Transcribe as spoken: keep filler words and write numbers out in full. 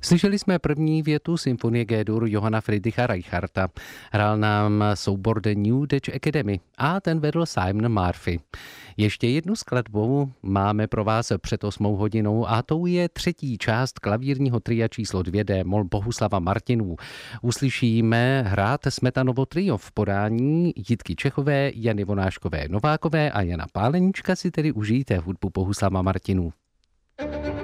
Slyšeli jsme první větu symfonie G-dur Johanna Friedricha Reicharta. Hrál nám soubor The New Dutch Academy a ten vedl Simon Murphy. Ještě jednu skladbu máme pro vás před osmou hodinou a tou je třetí část klavírního tria číslo dvě D-moll Bohuslava Martinů. Uslyšíme hrát Smetanovo trio v podání Jitky Čechové, Jany Vonáškové Novákové a Jana Páleníčka, si tedy užijte hudbu Bohuslava Martinů.